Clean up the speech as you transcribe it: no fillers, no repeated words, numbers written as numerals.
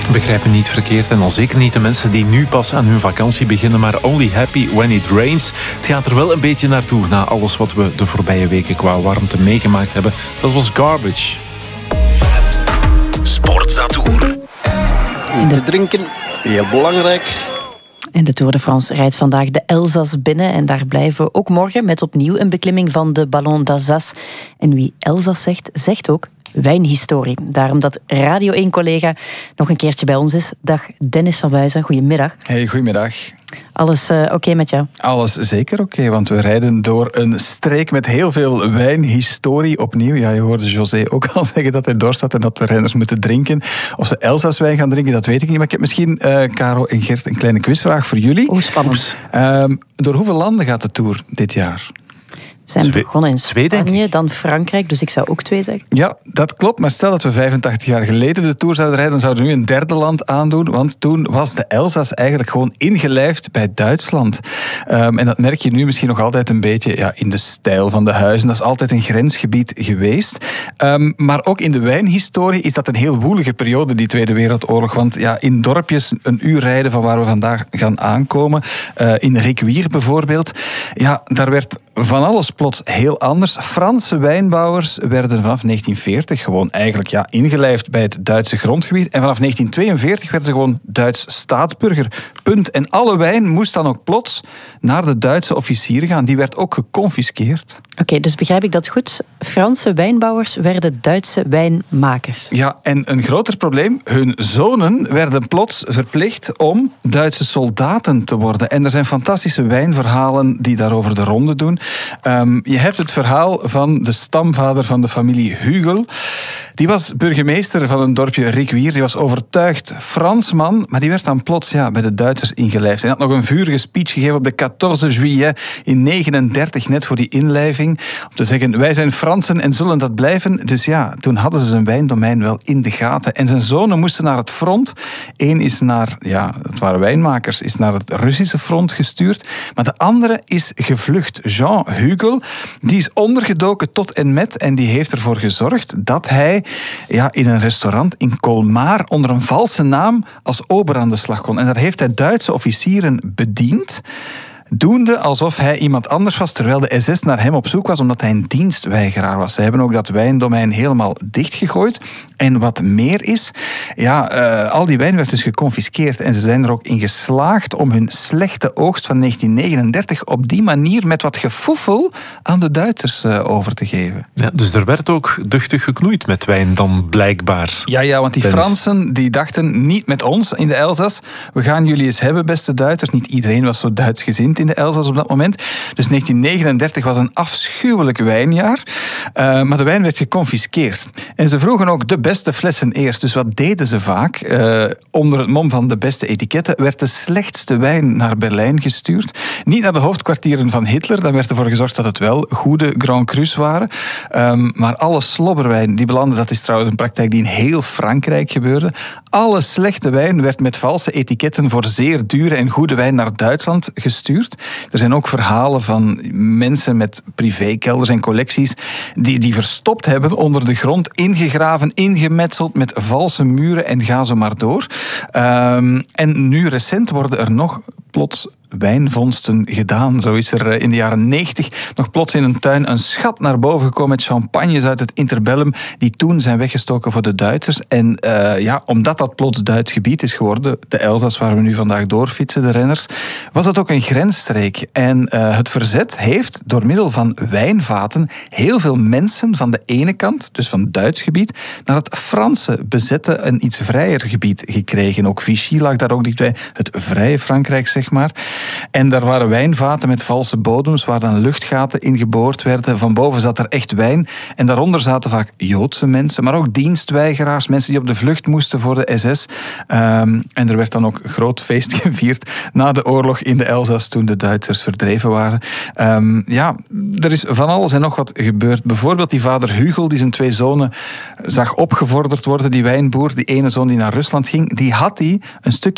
Begrijp me niet verkeerd en al zeker niet de mensen die nu pas aan hun vakantie beginnen, maar only happy when it rains. Het gaat er wel een beetje naartoe na alles wat we de voorbije weken qua warmte meegemaakt hebben. Dat was Garbage. Sportza-tour. Te drinken, heel belangrijk. En de Tour de France rijdt vandaag de Elzas binnen. En daar blijven we ook morgen met opnieuw een beklimming van de Ballon d'Alsace. En wie Elzas zegt, zegt ook wijnhistorie. Daarom dat Radio 1-collega nog een keertje bij ons is. Dag Dennis van Buizen, goedemiddag. Hey, goedemiddag. Alles oké met jou? Alles zeker oké, want we rijden door een streek met heel veel wijnhistorie opnieuw. Ja, je hoorde José ook al zeggen dat hij dorst had en dat de renners moeten drinken. Of ze Elzas-wijn gaan drinken, dat weet ik niet. Maar ik heb misschien, Caro en Gert, een kleine quizvraag voor jullie. Oeh, spannend. Door hoeveel landen gaat de Tour dit jaar? We zijn begonnen in Spanje, denk ik. dan Frankrijk, dus ik zou ook 2 zeggen. Ja, dat klopt. Maar stel dat we 85 jaar geleden de Tour zouden rijden, dan zouden we nu een derde land aandoen. Want toen was de Elzas eigenlijk gewoon ingelijfd bij Duitsland. En dat merk je nu misschien nog altijd een beetje in de stijl van de huizen. Dat is altijd een grensgebied geweest. Maar ook in de wijnhistorie is dat een heel woelige periode, die Tweede Wereldoorlog. Want in dorpjes een uur rijden van waar we vandaag gaan aankomen, in Require bijvoorbeeld, daar werd van alles plots heel anders. Franse wijnbouwers werden vanaf 1940 gewoon eigenlijk ingelijfd bij het Duitse grondgebied. En vanaf 1942 werden ze gewoon Duits staatsburger. Punt. En alle wijn moest dan ook plots naar de Duitse officieren gaan. Die werd ook geconfiskeerd. Oké, dus begrijp ik dat goed? Franse wijnbouwers werden Duitse wijnmakers. Ja, en een groter probleem. Hun zonen werden plots verplicht om Duitse soldaten te worden. En er zijn fantastische wijnverhalen die daarover de ronde doen. Je hebt het verhaal van de stamvader van de familie Hugel. Die was burgemeester van een dorpje Require. Die was overtuigd Fransman, maar die werd dan plots bij de Duitsers ingelijfd. Hij had nog een vurige speech gegeven op de 14 juillet in 1939, net voor die inlijving, om te zeggen, wij zijn Fransen en zullen dat blijven. Dus toen hadden ze zijn wijndomein wel in de gaten. En zijn zonen moesten naar het front. Eén is naar, het waren wijnmakers, is naar het Russische front gestuurd. Maar de andere is gevlucht. Jean Hugel, die is ondergedoken tot en met en die heeft ervoor gezorgd dat hij in een restaurant in Colmar onder een valse naam als ober aan de slag kon. En daar heeft hij Duitse officieren bediend, doende alsof hij iemand anders was, terwijl de SS naar hem op zoek was, omdat hij een dienstweigeraar was. Ze hebben ook dat wijndomein helemaal dichtgegooid. En wat meer is, al die wijn werd dus geconfiskeerd. En ze zijn er ook in geslaagd om hun slechte oogst van 1939 op die manier met wat gefoefel aan de Duitsers over te geven. Ja, dus er werd ook duchtig geknoeid met wijn dan blijkbaar. Ja, want die Fransen die dachten niet met ons in de Elzas. We gaan jullie eens hebben, beste Duitsers. Niet iedereen was zo Duitsgezind in de Elzas op dat moment. Dus 1939 was een afschuwelijk wijnjaar. Maar de wijn werd geconfiskeerd. En ze vroegen ook de beste flessen eerst. Dus wat deden ze vaak? Onder het mom van de beste etiketten werd de slechtste wijn naar Berlijn gestuurd. Niet naar de hoofdkwartieren van Hitler. Dan werd ervoor gezorgd dat het wel goede Grand Crus waren. Maar alle slobberwijn die belandde, dat is trouwens een praktijk die in heel Frankrijk gebeurde. Alle slechte wijn werd met valse etiketten voor zeer dure en goede wijn naar Duitsland gestuurd. Er zijn ook verhalen van mensen met privékelders en collecties die verstopt hebben onder de grond, ingegraven, ingemetseld met valse muren en ga zo maar door. En nu recent worden er nog plots wijnvondsten gedaan. Zo is er in de jaren 90 nog plots in een tuin een schat naar boven gekomen met champagnes uit het interbellum die toen zijn weggestoken voor de Duitsers. En omdat dat plots Duits gebied is geworden, de Elzas waar we nu vandaag doorfietsen, de renners, was dat ook een grensstreek. En het verzet heeft door middel van wijnvaten heel veel mensen van de ene kant, dus van het Duits gebied, naar het Franse bezette en iets vrijer gebied gekregen. Ook Vichy lag daar ook dichtbij, het vrije Frankrijk, zeg maar. En daar waren wijnvaten met valse bodems waar dan luchtgaten in geboord werden. Van boven zat er echt wijn. En daaronder zaten vaak Joodse mensen, maar ook dienstweigeraars, mensen die op de vlucht moesten voor de SS. En er werd dan ook groot feest gevierd na de oorlog in de Elzas toen de Duitsers verdreven waren. Er is van alles en nog wat gebeurd. Bijvoorbeeld die vader Hugel, die zijn 2 zonen zag opgevorderd worden, die wijnboer, die ene zoon die naar Rusland ging, die had een stukje